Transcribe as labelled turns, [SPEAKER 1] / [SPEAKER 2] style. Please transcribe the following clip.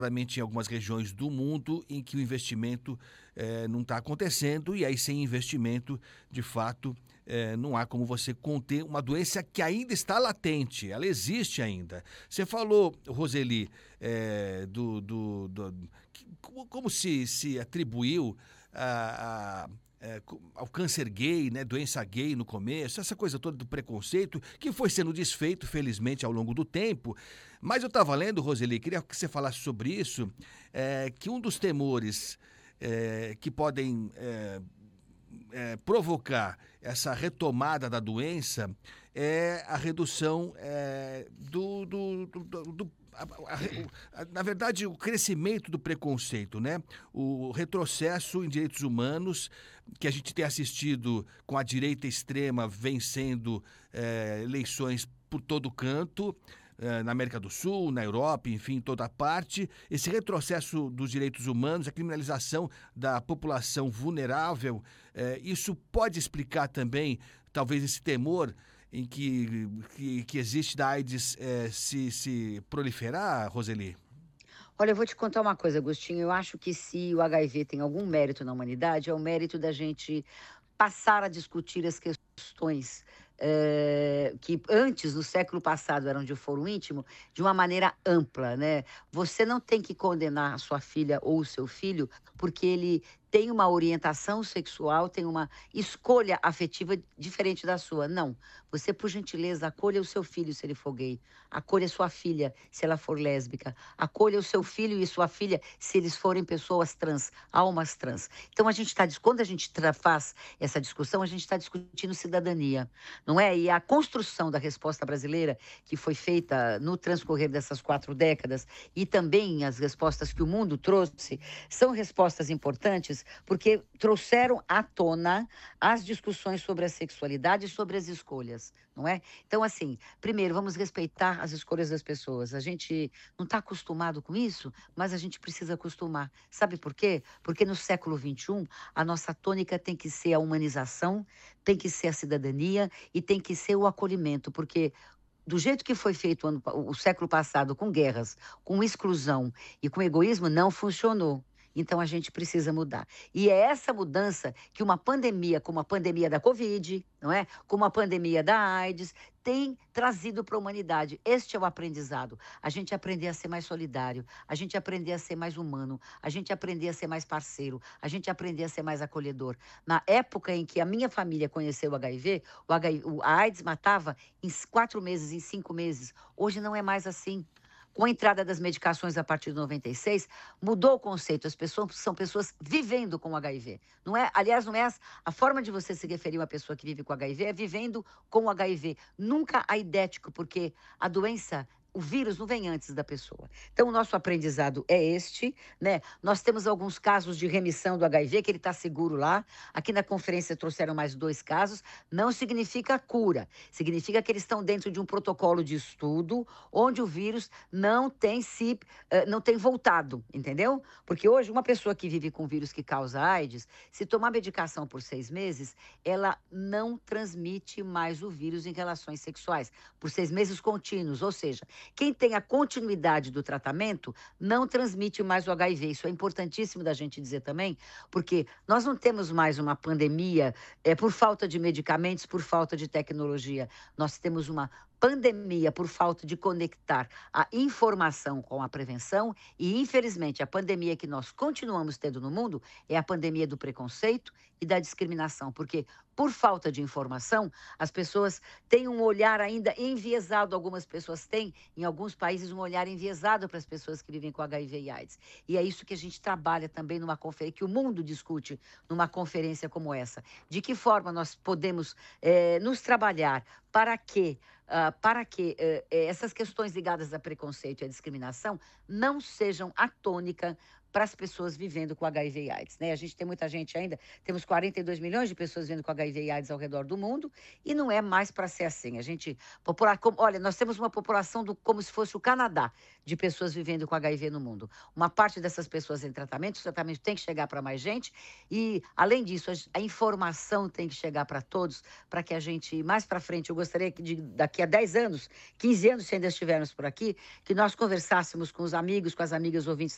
[SPEAKER 1] Claramente em algumas regiões do mundo em que o investimento não está acontecendo, e aí sem investimento, de fato, não há como você conter uma doença que ainda está latente, ela existe ainda. Você falou, Roseli, como se atribuiu ao câncer gay, né, doença gay no começo, essa coisa toda do preconceito, que foi sendo desfeito, felizmente, ao longo do tempo. Mas eu estava lendo, Roseli, queria que você falasse sobre isso, que um dos temores que podem provocar essa retomada da doença é a redução na verdade, o crescimento do preconceito, né? O retrocesso em direitos humanos que a gente tem assistido com a direita extrema vencendo eleições por todo canto, na América do Sul, na Europa, enfim, em toda parte. Esse retrocesso dos direitos humanos, a criminalização da população vulnerável, isso pode explicar também, talvez, esse temor em que existe da AIDS se proliferar, Roseli?
[SPEAKER 2] Olha, eu vou te contar uma coisa, Agostinho. Eu acho que se o HIV tem algum mérito na humanidade, é o mérito da gente passar a discutir as questões que antes, no século passado, eram de foro íntimo, de uma maneira ampla, né? Você não tem que condenar a sua filha ou o seu filho porque ele tem uma orientação sexual, tem uma escolha afetiva diferente da sua. Não. Você, por gentileza, acolha o seu filho se ele for gay. Acolha sua filha se ela for lésbica. Acolha o seu filho e sua filha se eles forem pessoas trans, almas trans. Então, quando a gente faz essa discussão, a gente está discutindo cidadania, não é? E a construção da resposta brasileira, que foi feita no transcorrer dessas 4 décadas, e também as respostas que o mundo trouxe, são respostas importantes porque trouxeram à tona as discussões sobre a sexualidade e sobre as escolhas, não é? Então, assim, primeiro, vamos respeitar as escolhas das pessoas. A gente não está acostumado com isso, mas a gente precisa acostumar. Sabe por quê? Porque no século XXI, a nossa tônica tem que ser a humanização, tem que ser a cidadania e tem que ser o acolhimento, porque do jeito que foi feito o século passado, com guerras, com exclusão e com egoísmo, não funcionou. Então a gente precisa mudar. E é essa mudança que uma pandemia, como a pandemia da Covid, não é? Como a pandemia da AIDS, tem trazido para a humanidade. Este é o aprendizado. A gente aprender a ser mais solidário, a gente aprender a ser mais humano, a gente aprender a ser mais parceiro, a gente aprender a ser mais acolhedor. Na época em que a minha família conheceu o HIV, a AIDS matava em 4 meses, em 5 meses. Hoje não é mais assim. Com a entrada das medicações a partir de 96, mudou o conceito. As pessoas são pessoas vivendo com HIV. Não é, aliás, não é a forma de você se referir a uma pessoa que vive com HIV é vivendo com HIV. Nunca aidético, porque a doença, o vírus não vem antes da pessoa. Então, o nosso aprendizado é este, né? Nós temos alguns casos de remissão do HIV, que ele está seguro lá. Aqui na conferência trouxeram mais 2 casos. Não significa cura. Significa que eles estão dentro de um protocolo de estudo, onde o vírus não tem voltado, entendeu? Porque hoje, uma pessoa que vive com vírus que causa AIDS, se tomar medicação por 6 meses, ela não transmite mais o vírus em relações sexuais, por 6 meses contínuos. Ou seja, quem tem a continuidade do tratamento não transmite mais o HIV. Isso é importantíssimo da gente dizer também, porque nós não temos mais uma pandemia por falta de medicamentos, por falta de tecnologia. Nós temos uma pandemia por falta de conectar a informação com a prevenção e, infelizmente, a pandemia que nós continuamos tendo no mundo é a pandemia do preconceito e da discriminação, porque por falta de informação, as pessoas têm um olhar ainda enviesado, algumas pessoas têm, em alguns países, um olhar enviesado para as pessoas que vivem com HIV e AIDS. E é isso que a gente trabalha também numa conferência, que o mundo discute numa conferência como essa. De que forma nós podemos nos trabalhar para que essas questões ligadas a preconceito e a discriminação não sejam a tônica para as pessoas vivendo com HIV e AIDS, né? A gente tem muita gente ainda, temos 42 milhões de pessoas vivendo com HIV e AIDS ao redor do mundo, e não é mais para ser assim. Olha, nós temos uma população como se fosse o Canadá, de pessoas vivendo com HIV no mundo. Uma parte dessas pessoas em tratamento, o tratamento tem que chegar para mais gente, e, além disso, a informação tem que chegar para todos, para que a gente, mais para frente, eu gostaria que daqui a 10 anos, 15 anos, se ainda estivermos por aqui, que nós conversássemos com os amigos, com as amigas ouvintes